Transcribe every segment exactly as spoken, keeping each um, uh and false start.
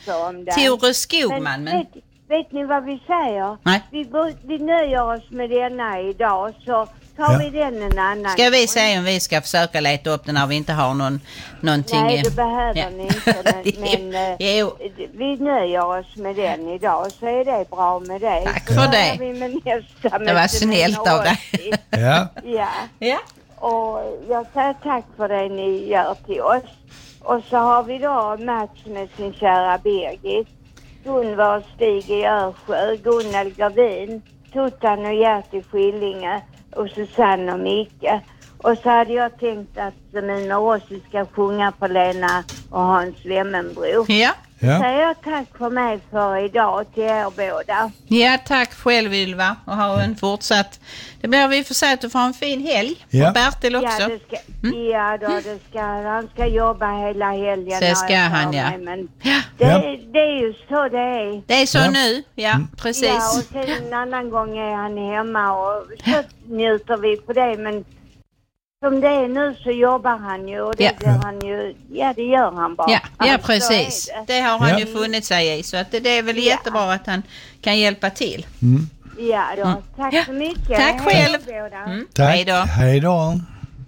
också om det. Tore Skogman. Men, Men... Vet, vet ni vad vi säger? Nej. Vi, vi nöjer oss med denna idag, så tar Ja. vi den en annan. Ska vi säga om vi ska försöka leta upp den när vi inte har någon, någonting... Nej, det behöver ja. ni inte. Men, men eh, Jo. vi nöjer oss med den idag, så är det bra med det. Tack så för börjar det. Vi med nästa, Det var snällt av dig. Ja. Ja. Ja. Och jag säger tack för det ni gör till oss. Och så har vi då Mats med sin kära Birgit, Gunvar och Stig i Örsjö, Gunnel Gardin, Tuttan och Gert i Skillinge och Susanne och Micke. Och så hade jag tänkt att Mina Rossi ska sjunga på Lena och Hans Lemmenbro. Ja. Ja. Så jag tack för mig för idag till er båda. Ja, tack själv Ylva. Och ha en fortsatt... Det blir vi får säga att du får en fin helg. Ja. Och Bertil också. Ja, det ska, mm. ja då, det ska, han ska jobba hela helgen. Så ska har jag han, för ja. mig, Men Ja. det, Ja. det är ju så det är. Det är så Ja. nu. Ja, Mm. precis. Ja, och sen en annan gång är han hemma och så njuter vi på det. Men som det är nu så jobbar han ju och det Ja. gör han ju, ja det gör han bara. Ja, ja Alltså, precis. är det. Det har han Ja. ju funnit sig i. Så att det, det är väl Ja. jättebra att han kan hjälpa till. Mm. Ja då, Mm. tack Ja. så mycket. Tack Hej själv. båda. Mm. Tack. Hej då. Hej då.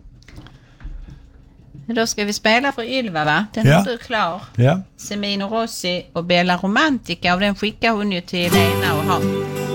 Då ska vi spela för Ylva, va? Den Ja. är du klar. Ja. Semino Rossi och Bella Romantica. Och den skickar hon ju till Lena och har...